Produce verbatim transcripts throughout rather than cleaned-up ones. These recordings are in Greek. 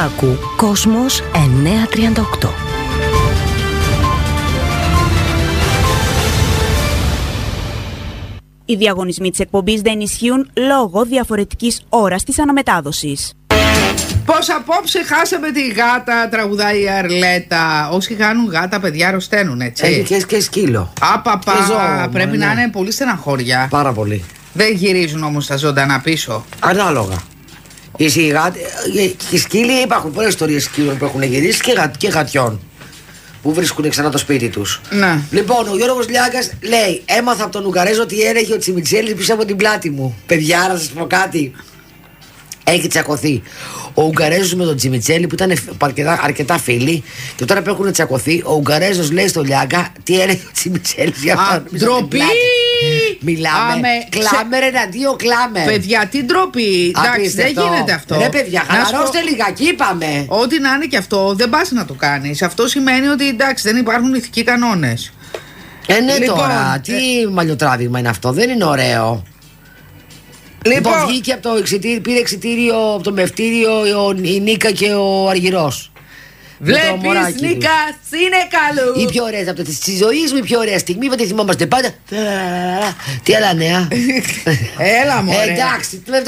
Άκου Κόσμος εννιακόσια τριάντα οκτώ. Οι διαγωνισμοί της εκπομπής δεν ισχύουν λόγω διαφορετικής ώρας της αναμετάδοσης. Πώς απόψε χάσαμε τη γάτα, τραγουδάει η Αρλέτα. Όσοι χάνουν γάτα, παιδιά, αρρωσταίνουν, έτσι. Έχει και, και σκύλο. Απαπα, πρέπει ναι. να είναι πολύ στεναχώρια. Πάρα πολύ. Δεν γυρίζουν όμως τα ζωντανά πίσω. Ανάλογα. Οι, γάτε, οι σκύλοι, υπάρχουν πολλές ιστορίες σκύλων που έχουν γυρίσει και, γα, και γατιών που βρίσκουν ξανά το σπίτι τους. Ναι. Λοιπόν, ο Γιώργος Λιάγκας λέει: έμαθα από τον Ουγγαρέζο ότι έλεγε ο Τσιμιτσέλης πίσω από την πλάτη μου. Παιδιά, να σας πω κάτι. Έχει τσακωθεί ο Ουγγαρέζος με τον Τσιμιτσέλη που ήταν αρκετά, αρκετά φίλοι και τώρα που έχουν τσακωθεί, ο Ουγγαρέζος λέει στο Λιάγκα τι έλεγε ο Τσιμιτσέλης για αυτό. Ντροπή! Μιλάμε. Άμε, κλάμερ εναντίον κλάμερ. Παιδιά, τι ντροπή. Εντάξει, δεν γίνεται αυτό. Ρε παιδιά, χαλαρώστε λιγάκι, είπαμε. Ό,τι να είναι και αυτό, δεν πας να το κάνεις. Αυτό σημαίνει ότι εντάξει, δεν υπάρχουν ηθικοί κανόνες. Ε, ναι, λοιπόν, τώρα, τι ε... μαλλιοτράβηγμα είναι αυτό, δεν είναι ωραίο. Λοιπόν, λοιπόν βγήκε από το εξητήριο, πήρε εξητήριο από το μευτήριο η Νίκα και ο Αργυρός. Βλέπεις, Νίκα, είναι καλό. Η πιο ωραία από τη ζωή μου, η πιο ωραία στιγμή, γιατί θυμόμαστε πάντα. Τι άλλα νέα. Έλα μου. Εντάξει, με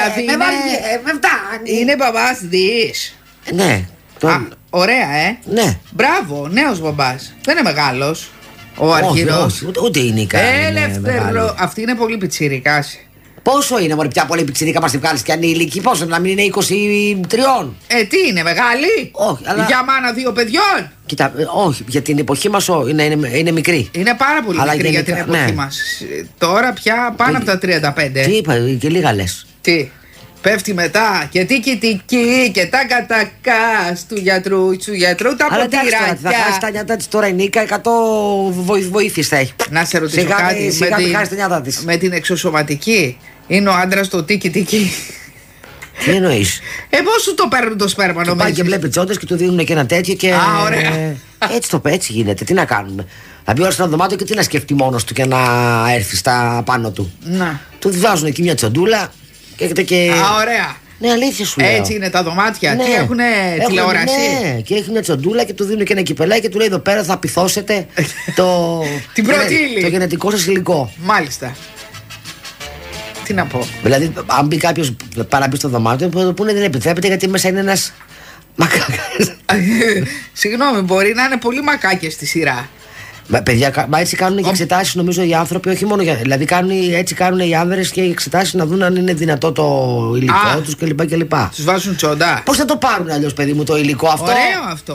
φτάνει. Είναι μπαμπάς δις. Ναι. Ωραία, ε. Ναι. Μπράβο, νέος μπαμπάς. Δεν είναι μεγάλος ο Αργυρός. Ούτε η Νίκα. Ελεύθερο. Αυτή είναι πολύ πιτσιρικάση. Πόσο είναι, μωρέ, πια πολύ πιτσιρίκα μας τη βγάλεις και ανήλικη, πόσο να μην είναι είκοσι τρία. Ε, τι είναι, μεγάλη? Όχι, αλλά... Για μάνα δύο παιδιών. Κοίτα, όχι, για την εποχή μας είναι, είναι, είναι μικρή. Είναι πάρα πολύ αλλά μικρή για την εποχή ναι. μας. Τώρα πια πάνω και... από τα τριάντα πέντε. Τι είπα, και λίγα λες. Τι, πέφτει μετά και τίκι τίκι και τα κατακά του γιατρού, του γιατρού τα ποτήρακια. Θα χάσει τα νιάτα της τώρα η Νίκα, εκατό βοήθειες θα έχει. Να σε ρωτήσω σιγά, κάτι, σιγά με, την, την, με την εξωσωματική. Είναι ο άντρας το τίκι τίκι. Τι εννοείς? Ε, πώς σου το παίρνουν το σπέρμα, νομίζεις? Πάει και βλέπει τσόντες και του δίνουν και ένα τέτοιο και. Α, ωραία. Έτσι το έτσι γίνεται. Τι να κάνουμε. Θα μπει ώρα στο δωμάτιο και τι να σκεφτεί μόνος του και να έρθει στα πάνω του. Να. Του βάζουν εκεί μια τσοντούλα και έχετε και. Α, ωραία. Ναι, αλήθεια σου λέω. Έτσι είναι τα δωμάτια. Ναι. Τι έχουνε τηλεόραση? Ναι, και έχει μια τσοντούλα και του δίνουν και ένα κυπελάκι και του λέει εδώ πέρα θα πειθώσετε το. Την πρώτη ύλη. Το γενετικό σας υλικό. Μάλιστα. Τι να πω. Δηλαδή, αν μπει κάποιος παραμπεί στο δωμάτιο, θα πούνε δεν επιτρέπεται γιατί μέσα είναι ένας μακάκας. Συγγνώμη, μπορεί να είναι πολύ μακάκες στη σειρά. Μα, παιδιά, μα έτσι κάνουν και εξετάσεις νομίζω οι άνθρωποι, όχι μόνο για. Δηλαδή, κάνουν, έτσι κάνουν οι άνδρες και εξετάσεις να δουν αν είναι δυνατό το υλικό τους κλπ. Τους βάζουν τσόντα. Πώς θα το πάρουν αλλιώς, παιδί μου, το υλικό αυτό? Ωραίο αυτό.